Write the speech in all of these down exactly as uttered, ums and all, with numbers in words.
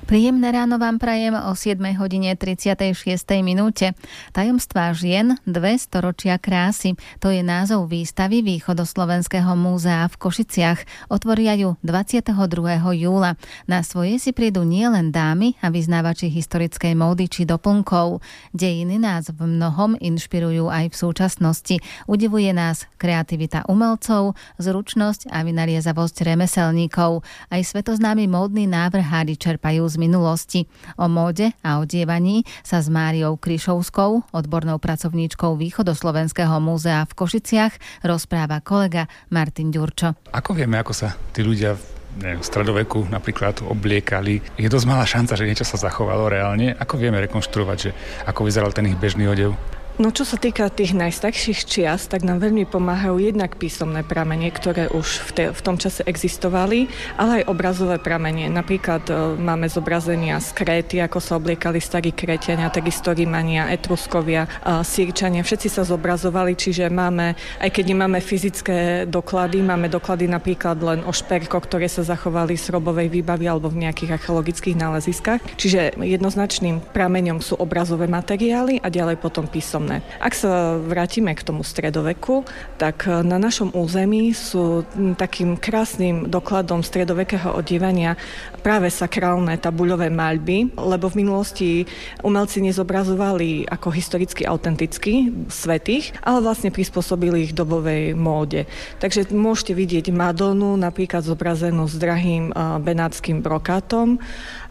Príjemné ráno vám prajem o siedmej hodine tridsiatej šiestej minúte. Tajomstvá žien, dve storočia krásy. To je názov výstavy Východoslovenského múzea v Košiciach. Otvoria ju dvadsiateho druhého júla. Na svoje si prídu nielen dámy a vyznávači historickej módy či doplnkov. Dejiny nás v mnohom inšpirujú aj v súčasnosti. Udivuje nás kreativita umelcov, zručnosť a vynaliezavosť remeselníkov. Aj svetoznámi módni návrhári čerpajú z minulosti. O móde a odievaní sa s Máriou Kryšovskou, odbornou pracovníčkou Východoslovenského múzea v Košiciach, rozpráva kolega Martin Ďurčo. Ako vieme, ako sa tí ľudia v stredoveku napríklad obliekali? Je dosť malá šanca, že niečo sa zachovalo reálne. Ako vieme rekonštruovať, že ako vyzeral ten ich bežný odev? No čo sa týka tých najstarších čias, tak nám veľmi pomáhajú jednak písomné pramene, ktoré už v, te, v tom čase existovali, ale aj obrazové pramene. Napríklad e, máme zobrazenia z Kréty, ako sa obliekali starí Kréťania, takisto Rímania, Etruskovia, e, Sýrčania, všetci sa zobrazovali, čiže máme, aj keď nemáme fyzické doklady, máme doklady napríklad len o šperkoch, ktoré sa zachovali z hrobovej výbavy alebo v nejakých archeologických náleziskách. Čiže jednoznačným prameňom sú obrazové materiály a ďalej potom písomné. Ak sa vrátime k tomu stredoveku, tak na našom území sú takým krásnym dokladom stredovekého odievania práve sakrálne tabuľové maľby, lebo v minulosti umelci nezobrazovali ako historicky autenticky svätých, ale vlastne prispôsobili ich dobovej móde. Takže môžete vidieť Madonu napríklad zobrazenú s drahým benátskym brokátom,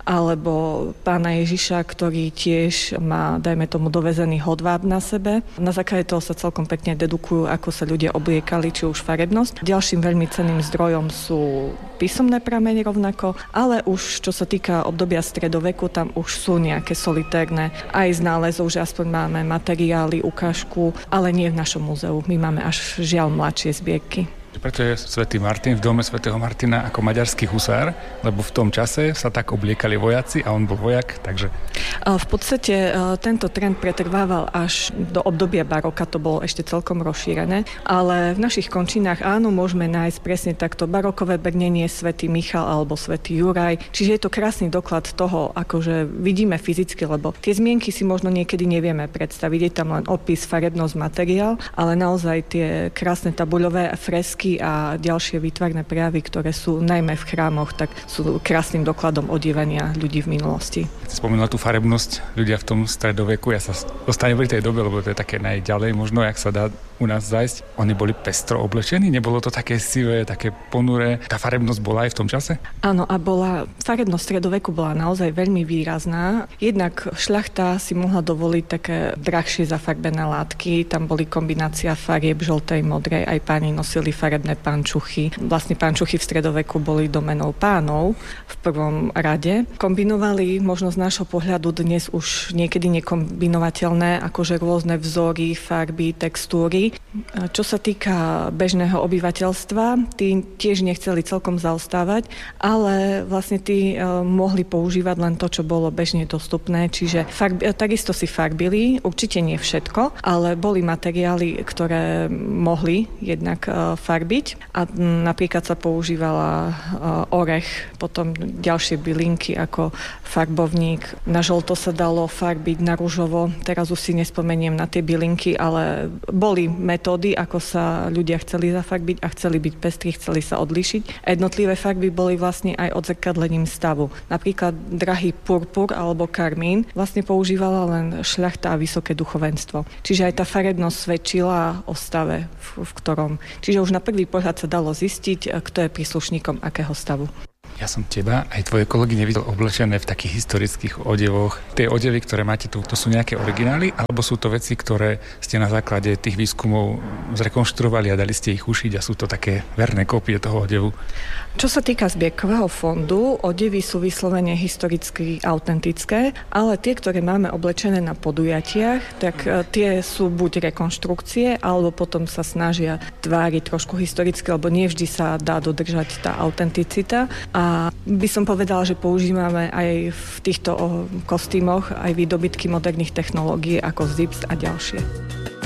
alebo pána Ježiša, ktorý tiež má, dajme tomu, dovezený hodváb na sebe. Na základe toho sa celkom pekne dedukujú, ako sa ľudia obliekali, či už farebnosť. Ďalším veľmi cenným zdrojom sú písomné pramene rovnako, ale už čo sa týka obdobia stredoveku, tam už sú nejaké solitérne aj z nálezov, že aspoň máme materiály, ukážku, ale nie v našom múzeu. My máme až žiaľ mladšie zbierky. Preto je svätý Martin v dome svätého Martina ako maďarský husár, lebo v tom čase sa tak obliekali vojaci a on bol vojak, takže... V podstate tento trend pretrvával až do obdobia baroka, to bolo ešte celkom rozšírené, ale v našich končinách áno, môžeme nájsť presne takto barokové brnenie svätý Michal alebo svätý Juraj, čiže je to krásny doklad toho, akože vidíme fyzicky, lebo tie zmienky si možno niekedy nevieme predstaviť, je tam len opis, farebnosť, materiál, ale naozaj tie krásne tabuľové fresky a ďalšie výtvarné prejavy, ktoré sú najmä v chrámoch, tak sú krásnym dokladom odievania ľudí v minulosti. Keď si spomínala tú farebnosť, ľudia v tom stredoveku, ja sa ostanem pri tej dobe, lebo to je také najďalej možno, jak sa dá u nás zájsť. Oni boli pestro oblečení? Nebolo to také sivé, také ponuré? Tá farebnosť bola aj v tom čase? Áno, a bola, farebnosť stredoveku bola naozaj veľmi výrazná. Jednak šľachta si mohla dovoliť také drahšie zafarbené látky, tam boli kombinácia farieb žltej, modrej, aj páni nosili farebné pančuchy. Vlastne pančuchy v stredoveku boli domenou pánov v prvom rade. Kombinovali možno z nášho pohľadu dnes už niekedy nekombinovateľné, akože rôzne vzory, farby, textúry. Čo sa týka bežného obyvateľstva, tí tiež nechceli celkom zaostávať, ale vlastne tí mohli používať len to, čo bolo bežne dostupné, čiže farb, takisto si farbili, určite nie všetko, ale boli materiály, ktoré mohli jednak farbiť a napríklad sa používala orech, potom ďalšie bylinky ako farbovník. Na žlto sa dalo farbiť, na ružovo, teraz už si nespomeniem na tie bylinky, ale boli metódy, ako sa ľudia chceli zafarbiť a chceli byť pestrí, chceli sa odlíšiť. Jednotlivé farby boli vlastne aj odzrkadlením stavu. Napríklad drahý purpur alebo karmín vlastne používala len šľachta a vysoké duchovenstvo. Čiže aj tá farebnosť svedčila o stave, v, v ktorom. Čiže už na prvý pohľad sa dalo zistiť, kto je príslušníkom akého stavu. Ja som teba aj tvoje kolegy nevidel oblečené v takých historických odevoch. Tie odevy, ktoré máte tu, to sú nejaké originály, alebo sú to veci, ktoré ste na základe tých výskumov zrekonštruovali a dali ste ich ušiť a sú to také verné kópie toho odevu? Čo sa týka zbierkového fondu, odevy sú vyslovene historicky autentické, ale tie, ktoré máme oblečené na podujatiach, tak tie sú buď rekonštrukcie, alebo potom sa snažia tváriť trošku historicky, lebo nie vždy sa dá dodržať tá autenticita. A by som povedala, že používame aj v týchto kostýmoch aj výdobytky moderných technológií ako zips a ďalšie.